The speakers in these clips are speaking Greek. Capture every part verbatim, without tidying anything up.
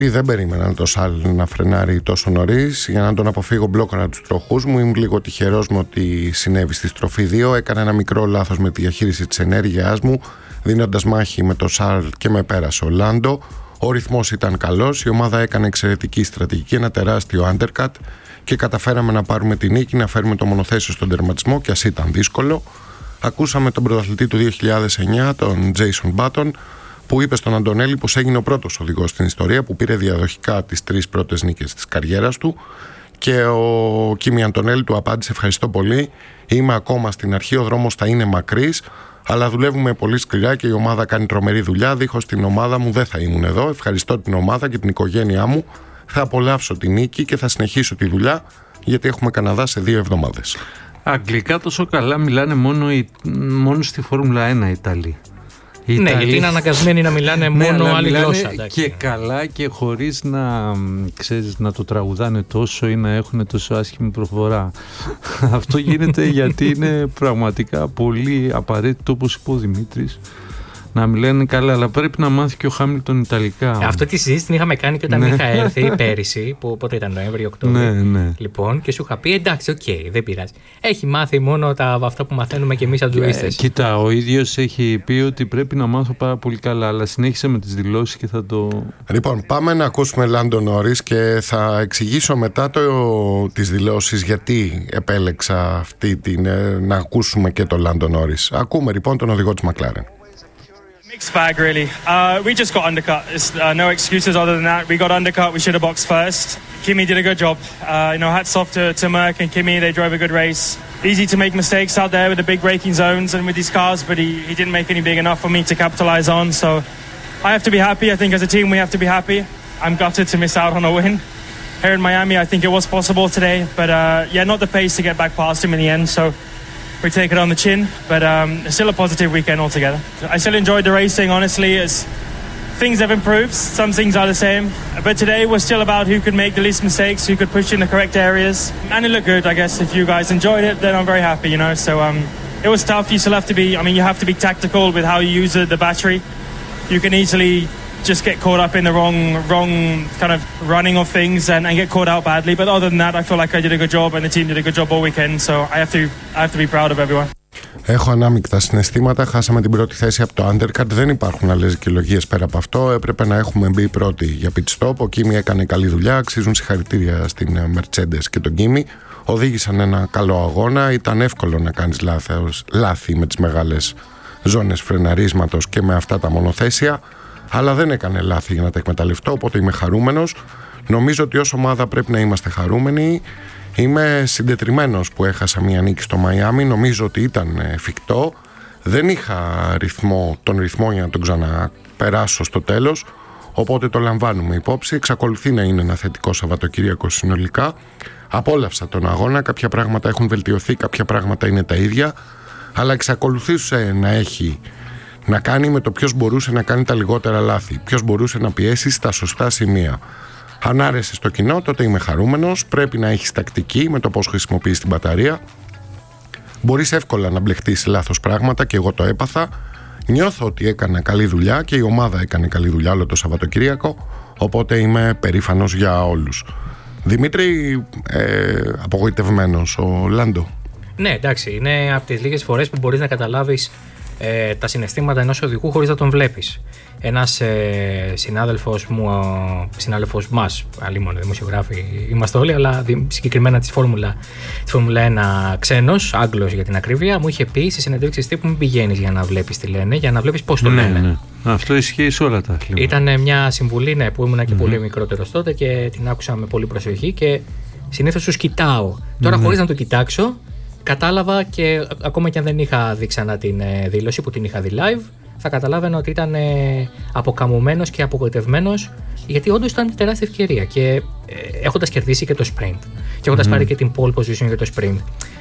Δεν περίμενα το Σαλ να φρενάρει τόσο νωρίς. Για να τον αποφύγω, μπλόκανα τους τροχούς μου. Ήμουν λίγο τυχερός με ότι συνέβη στη στροφή δύο. Έκανα ένα μικρό λάθος με τη διαχείριση της ενέργειάς μου, δίνοντας μάχη με το Σαλ και με πέρασε ο Λάντο. Ο ρυθμός ήταν καλός. Η ομάδα έκανε εξαιρετική στρατηγική, ένα τεράστιο undercut και καταφέραμε να πάρουμε την νίκη, να φέρουμε το μονοθέσιο στον τερματισμό, και ας ήταν δύσκολο. Ακούσαμε τον πρωταθλητή του δύο χιλιάδες εννιά, τον Jason Button, που είπε στον Αντωνέλη πως έγινε ο πρώτος οδηγός στην ιστορία που πήρε διαδοχικά τις τρεις πρώτες νίκες της καριέρας του, και ο Κίμι Αντωνέλη του απάντησε: ευχαριστώ πολύ, είμαι ακόμα στην αρχή, ο δρόμος θα είναι μακρύς, αλλά δουλεύουμε πολύ σκληρά και η ομάδα κάνει τρομερή δουλειά. Δίχως την ομάδα μου δεν θα ήμουν εδώ. Ευχαριστώ την ομάδα και την οικογένειά μου. Θα απολαύσω τη νίκη και θα συνεχίσω τη δουλειά, γιατί έχουμε Καναδά σε δύο εβδομάδες. Αγγλικά τόσο καλά μιλάνε μόνο, οι, μόνο στη Φόρμουλα ένα οι Ιταλοί. Οι ναι, Ιταλοί... γιατί είναι αναγκασμένοι να μιλάνε μόνο άλλη γλώσσα. Και καλά και χωρίς να, ξέρεις, να το τραγουδάνε τόσο ή να έχουν τόσο άσχημη προφορά. Αυτό γίνεται γιατί είναι πραγματικά πολύ απαραίτητο, όπως είπε ο Δημήτρης, να μιλάνε καλά, αλλά πρέπει να μάθει και ο Χάμιλτον Ιταλικά. Αυτό τη συζήτηση την είχαμε κάνει και όταν είχα έρθει πέρυσι, που πότε ήταν, Νοέμβριο-Οκτώβριο. Ναι, ναι. Λοιπόν, και σου είχα πει: εντάξει, οκ, okay, δεν πειράζει. Έχει μάθει μόνο τα, αυτά που μαθαίνουμε και εμείς αντουίστες. Κοίτα, ο ίδιος έχει πει ότι πρέπει να μάθω πάρα πολύ καλά, αλλά συνέχισε με τις δηλώσεις και θα το. Λοιπόν, πάμε να ακούσουμε Λάντο Νόρις και θα εξηγήσω μετά το, τις δηλώσεις γιατί επέλεξα αυτή την, να ακούσουμε και το Λάντο Νόρις. Ακούμε λοιπόν τον οδηγό της McLaren. Mixed bag, really. Uh, we just got undercut. There's uh, no excuses other than that. We got undercut. We should have boxed first. Kimi did a good job. Uh, you know, hats off to, to Merck and Kimi. They drove a good race. Easy to make mistakes out there with the big braking zones and with these cars, but he, he didn't make any big enough for me to capitalize on. So I have to be happy. I think as a team we have to be happy. I'm gutted to miss out on a win. Here in Miami, I think it was possible today, but uh, yeah, not the pace to get back past him in the end. So we take it on the chin, but um, it's still a positive weekend altogether. I still enjoyed the racing, honestly. It's, things have improved, some things are the same, but today was still about who could make the least mistakes, who could push in the correct areas, and it looked good. I guess if you guys enjoyed it, then I'm very happy, you know. So um, it was tough. You still have to be, I mean, you have to be tactical with how you use the, the battery. You can easily just get caught up in the wrong wrong kind of running of things and, and get caught out badly. But other than that, I feel like I did a good job and the team did a good job all weekend. So I have to I have to be proud of everyone. Έχω ανάμεικτα συναισθήματα. Χάσαμε την πρώτη θέση από το undercut. Δεν υπάρχουν άλλες δικαιολογίες πέρα από αυτό. Έπρεπε να έχουμε μπει πρώτοι για pit stop. Ο Κίμι έκανε καλή δουλειά. Αξίζουν συγχαρητήρια στην Mercedes και τον Κίμι. Οδήγησαν ένα καλό αγώνα. Ήταν εύκολο να κάνεις λάθη με τις μεγάλες ζώνες φρεναρίσματος και με αυτά τα μονοθέσια. Αλλά δεν έκανε λάθη για να τα εκμεταλλευτώ, οπότε είμαι χαρούμενος. Νομίζω ότι ως ομάδα πρέπει να είμαστε χαρούμενοι. Είμαι συντετριμμένος που έχασα μια νίκη στο Μαϊάμι. Νομίζω ότι ήταν εφικτό. Δεν είχα ρυθμό, τον ρυθμό για να τον ξαναπεράσω στο τέλος, οπότε το λαμβάνουμε υπόψη. Εξακολουθεί να είναι ένα θετικό Σαββατοκύριακο συνολικά. Απόλαυσα τον αγώνα. Κάποια πράγματα έχουν βελτιωθεί, κάποια πράγματα είναι τα ίδια. Αλλά εξακολουθούσε να έχει να κάνει με το ποιος μπορούσε να κάνει τα λιγότερα λάθη, ποιος μπορούσε να πιέσει στα σωστά σημεία. Αν άρεσε στο κοινό, τότε είμαι χαρούμενος. Πρέπει να έχεις τακτική με το πώς χρησιμοποιείς την μπαταρία. Μπορείς εύκολα να μπλεχτείς λάθος πράγματα και εγώ το έπαθα. Νιώθω ότι έκανα καλή δουλειά και η ομάδα έκανε καλή δουλειά όλο το Σαββατοκύριακο, οπότε είμαι περήφανος για όλους. Δημήτρη, ε, απογοητευμένος ο Λάντο. Ναι, εντάξει, είναι από τις λίγες φορές που μπορείς να καταλάβεις ε, τα συναισθήματα ενός οδηγού χωρίς να τον βλέπεις. Ένας ε, συνάδελφος μου, συνάδελφος μας, αλλήμον δημοσιογράφοι είμαστε όλοι, αλλά συγκεκριμένα της Φόρμουλα, της Φόρμουλα ένα, ξένος, Άγγλος για την ακρίβεια, μου είχε πει στις συνεντεύξεις τύπου μην πηγαίνεις για να βλέπεις τι λένε, για να βλέπεις πώς το ναι, λένε. Ναι. Αυτό ισχύει σε όλα τα αθλήματα. Ήταν μια συμβουλή, ναι, που ήμουν και mm-hmm. πολύ μικρότερος τότε και την άκουσα με πολύ προσοχή και συνήθως τους κοιτάω. Τώρα mm-hmm. χωρίς να το κοιτάξω, κατάλαβα και ακόμα και αν δεν είχα δει ξανά την δήλωση που την είχα δει live, θα καταλάβαινα ότι ήταν ε, αποκαμωμένος και απογοητευμένος, γιατί όντως ήταν τεράστια ευκαιρία και ε, έχοντας κερδίσει και το sprint και έχοντας mm. πάρει και την pole position για το sprint,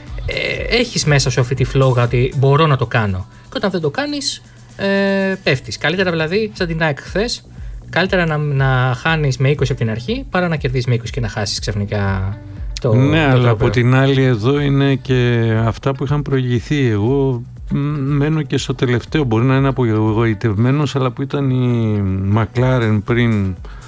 ε, έχεις μέσα σου αυτή τη φλόγα ότι μπορώ να το κάνω, και όταν δεν το κάνεις ε, πέφτεις. Καλύτερα δηλαδή, σαν την ΑΕΚ χθες, καλύτερα να, να χάνεις με είκοσι από την αρχή παρά να κερδίσεις με είκοσι και να χάσεις ξαφνικά το, ναι, το αλλά τρόπο. από την άλλη εδώ είναι και αυτά που είχαν προηγηθεί. Εγώ μένω και στο τελευταίο, μπορεί να είναι απογοητευμένος, αλλά που ήταν η McLaren πριν